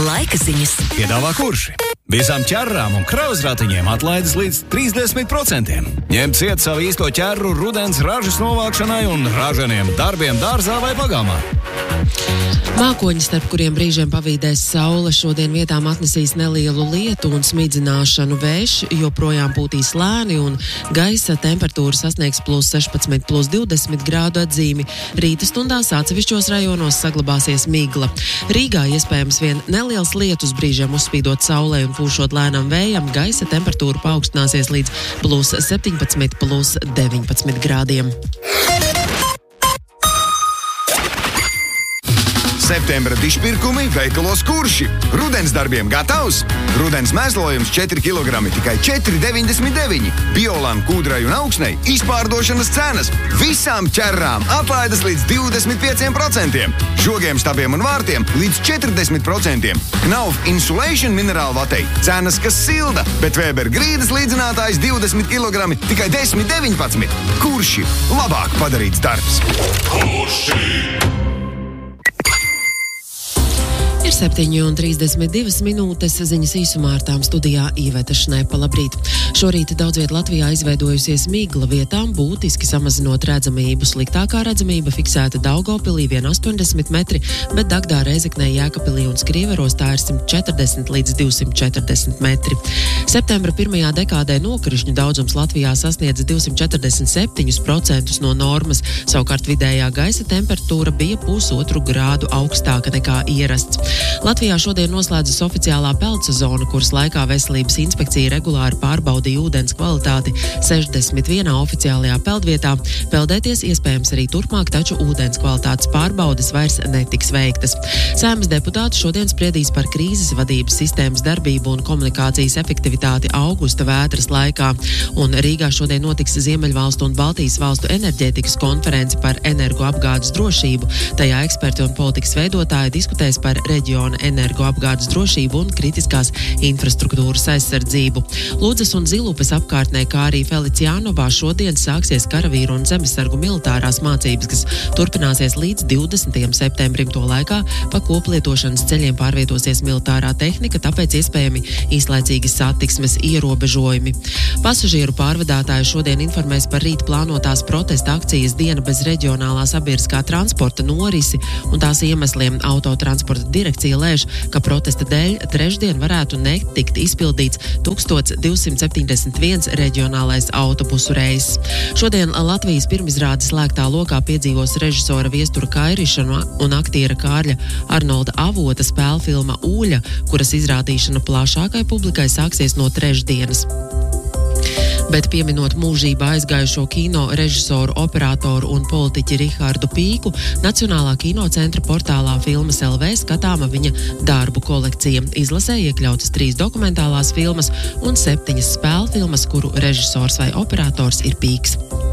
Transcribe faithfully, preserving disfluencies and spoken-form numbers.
Laika ziņas. Piedāvā Kurši. Visām ķerrām un krauzratiņiem atlaides līdz trīsdesmit procentiem. Ņem ciet savu īsto ķerru rudens ražas novākšanai un raženiem darbiem dārzā vai pagāmā. Mākoņi, starp kuriem brīžiem pavīdēs saule, šodien vietām atnesīs nelielu lietu un smidzināšanu. Vējš joprojām pūtīs lēni un gaisa temperatūra sasniegs plus sešpadsmit, plus divdesmit grādu atzīmi. Rīta stundās atsevišķos rajonos saglabāsies migla. Rīgā iespējams vien neliels lietus, brīžiem uzspīdot saulē un pūšot lēnam vējam. Gaisa temperatūra paaugstināsies līdz plus septiņpadsmit, plus deviņpadsmit grādiem. Septembra dišpirkumi veikalos Kurši. Rudens darbiem gatavs? Rudens mēslojums četri kilogrami tikai četri deviņdesmit deviņi. Biolam, kūdrai un augsnei izpārdošanas cenas. Visām ķerrām atlaides līdz divdesmit pieciem procentiem. Žogiem, stabiem un vārtiem līdz četrdesmit procentiem. Knauf Insulation minerālvatei cenas, kas silda, bet Weber grīdas līdzinātājs divdesmit kilogrami tikai desmit deviņpadsmit. Kurši. Labāk padarīts darbs. Kurši. Ir septiņi un trīsdesmit divas minūtes, ziņas īsumā ar tām studijā Īveta Šnēpa. Labrīt! Šorīt daudz viet Latvijā izveidojusies migla, vietām būtiski samazinot redzamību. Sliktākā redzamība fiksēta Daugavpilī vien astoņdesmit metri, bet Dagdā, Rēzeknē, Jēkabpilī un Skrieveros tā ir simt četrdesmit līdz divsimt četrdesmit metri. Septembra pirmajā dekādē nokrišņu daudzums Latvijā sasniedz divsimt četrdesmit septiņus procentus no normas, savukārt vidējā gaisa temperatūra bija pusotru grādu augstāka nekā ierasts. Latvijā šodien noslēdzas oficiālā peldsezona, kuras laikā Veselības inspekcija regulāri pārbaudīja ūdens kvalitāti sešdesmit vienā oficiālajā peldvietā. Peldēties iespējams arī turpmāk, taču ūdens kvalitātes pārbaudes vairs netiks veiktas. Saeimas deputāti šodien spriedīs par krīzes vadības sistēmas darbību un komunikācijas efektivitāti augusta vētras laikā. Un Rīgā šodien notiks Ziemeļvalstu un Baltijas valstu enerģētikas konference par energoapgādes drošību. Tajā eksperti un politikas veidotāji diskutēs par reģiona energoapgādes drošību un kritiskās infrastruktūras aizsardzību. Lūdzes un Zilupes apkārtnē, kā arī Feliciānovā šodien sāksies karavīru un zemesargu militārās mācības, kas turpināsies līdz divdesmitajam septembrim. To laikā pa koplietošanas ceļiem pārvietosies militārā tehnika, tāpēc iespējami īslaicīgi satiksmes ierobežojumi. Pasažieru pārvadātāji šodien informēs par rīt plānotās protesta akcijas Diena bez reģionālā sabiedriskā transporta norisi un tās iemesliem. Autotransporta direkcija lēš, ka protesta dēļ trešdien varētu netikt izpildīts tūkstoš divsimt septiņdesmit viens reģionālais autobusu reiss. Šodien Latvijas pirmizrādes slēgtā lokā piedzīvos režisora Viestura Kairiša un aktiera Kārļa Arnolda Avota spēlfilma Ūļa, kuras izrādīšana plašākai publikai sāksies no trešdienas. Bet pieminot mūžībā aizgājušo kino režisoru, operatoru un politiķi Rihardu Pīku, Nacionālā kinocentra portālā Filmas L V skatāma viņa darbu kolekcija. Izlasē iekļautas trīs dokumentālās filmas un septiņas spēlfilmas, kuru režisors vai operators ir Pīks.